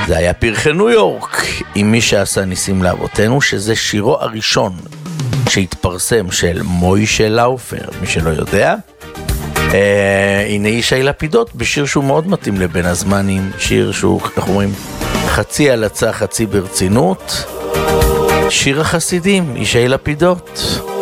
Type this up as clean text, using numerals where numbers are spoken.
זה היה פרחי ניו יורק עם מי שעשה ניסים לאבותינו, שזה שירו הראשון שהתפרסם של מוישה לאופר, מי שלא יודע. הנה ישי לפידות בשיר שהוא מאוד מתאים לבין הזמנים, שיר שהוא, איך אומרים, חצי הלצה חצי ברצינות, שיר החסידים, ישי לפידות.